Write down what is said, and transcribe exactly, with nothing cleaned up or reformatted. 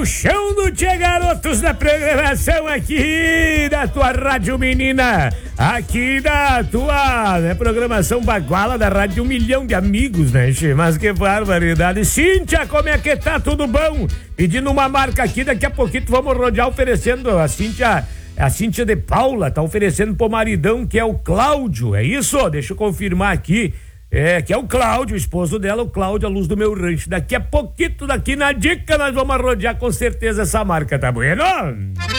o chão do Tchê Garotos da programação aqui da tua Rádio Menina, aqui da tua né, programação baguala da Rádio Um Milhão de Amigos, né, Tchê? Mas que barbaridade. Cíntia, como é que tá? Tudo bom? Pedindo uma marca aqui, daqui a pouquinho vamos rodear oferecendo a Cíntia. A Cíntia de Paula tá oferecendo pro maridão, que é o Cláudio, é isso? Deixa eu confirmar aqui. É, que é o Cláudio, o esposo dela, o Cláudio, a luz do meu rancho. Daqui a pouquinho, daqui na dica, nós vamos rodear com certeza essa marca, tá bueno?